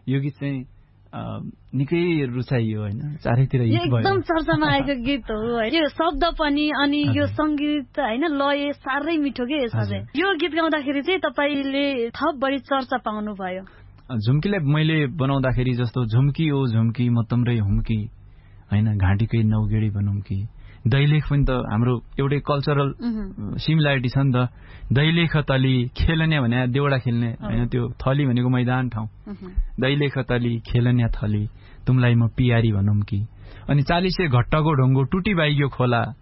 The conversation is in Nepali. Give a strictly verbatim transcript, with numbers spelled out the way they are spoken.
यो गीत चाहिँ निकै रुचाइयो होइन, चारैतिर एकदम चर्चामा आएको गीत हो है यो शब्द पनि अनि यो सङ्गीत होइन लय साह्रै मिठो के यसमा चाहिँ। यो गीत गाउँदाखेरि चाहिँ तपाईँले थप बढी चर्चा पाउनु भयो। झुम्कीलाई मैले बनाउँदाखेरि जस्तो झुम्की ओ झुम्की म तम्रै हुम्की होइन, घाँटीकै नौगेडी बनौँ कि, दैलेख पनि त हाम्रो एउटै कल्चरल सिमिल्यारिटी छ नि त। दैलेख तली खेलन्या भने देउडा खेल्ने होइन, त्यो थली भनेको मैदान ठाउँ। दैलेख तली खेलन्या थली तुमलाई म पियारी भनौँ कि। अनि चालिसे घट्टको ढुङ्गो टुटी बाइग्यो खोला